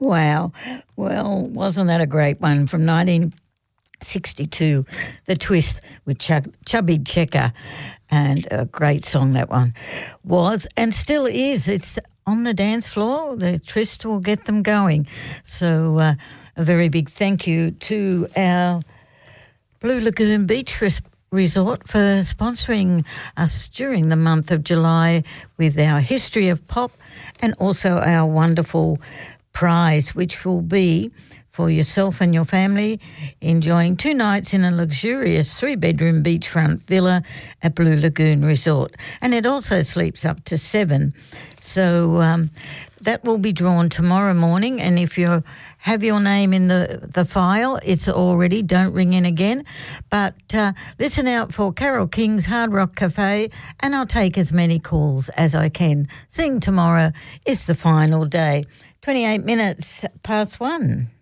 Wow. Well, wasn't that a great one from 1962? The Twist with Chubby Checker, and a great song that one was and still is. It's on the dance floor. The Twist will get them going. So a very big thank you to our Blue Lagoon Beach Resort for sponsoring us during the month of July with our History of Pop and also our wonderful prize, which will be for yourself and your family enjoying 2 nights in a luxurious 3-bedroom beachfront villa at Blue Lagoon Resort. And it also sleeps up to 7. So that will be drawn tomorrow morning, and if you have your name in the file, it's already, don't ring in again. But listen out for Carole King's Hard Rock Cafe, and I'll take as many calls as I can. Seeing tomorrow is the final day. 28 minutes past 1.